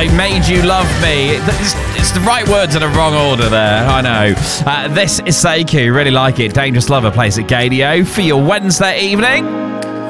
I Made You Love Me. It's the right words in the wrong order there, I know. This is Sekou, really like it. Dangerous Lover plays at Gadio for your Wednesday evening.